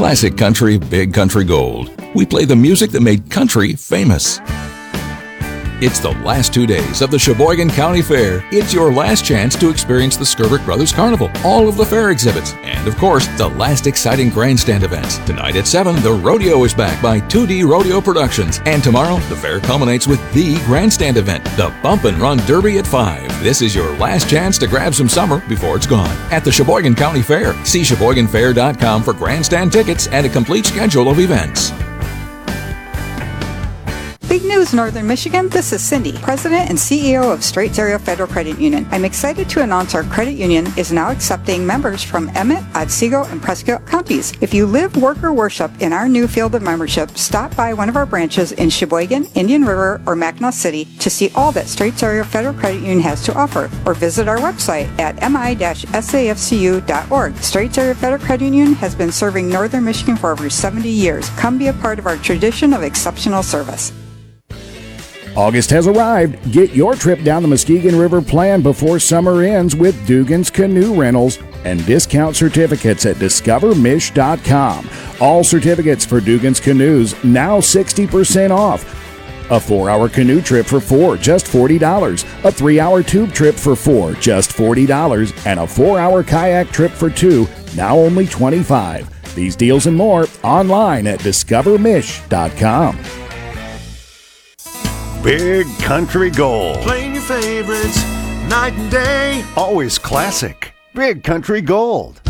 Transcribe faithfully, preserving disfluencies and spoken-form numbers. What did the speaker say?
Classic country, big country gold. We play the music that made country famous. It's the last two days of the Sheboygan County Fair. It's your last chance to experience the Skirvert Brothers Carnival, all of the fair exhibits, and of course, the last exciting grandstand events. Tonight at seven, the rodeo is back by two D Rodeo Productions. And tomorrow, the fair culminates with the grandstand event, the Bump and Run Derby at five. This is your last chance to grab some summer before it's gone. At the Sheboygan County Fair, see Sheboygan Fair dot com for grandstand tickets and a complete schedule of events. Big news, Northern Michigan. This is Cindy, President and C E O of Straits Area Federal Credit Union. I'm excited to announce our credit union is now accepting members from Emmett, Otsego, and Prescott counties. If you live, work, or worship in our new field of membership, stop by one of our branches in Sheboygan, Indian River, or Mackinac City to see all that Straits Area Federal Credit Union has to offer, or visit our website at m i dash s a f c u dot org. Straits Area Federal Credit Union has been serving Northern Michigan for over seventy years. Come be a part of our tradition of exceptional service. August has arrived. Get your trip down the Muskegon River planned before summer ends with Dugan's Canoe Rentals and discount certificates at discover mish dot com. All certificates for Dugan's Canoes now sixty percent off. A four-hour canoe trip for four, just forty dollars. A three-hour tube trip for four, just forty dollars. And a four-hour kayak trip for two, now only twenty-five dollars. These deals and more online at discover mish dot com. Big Country Gold. Playing your favorites night and day. Always classic. Big Country Gold.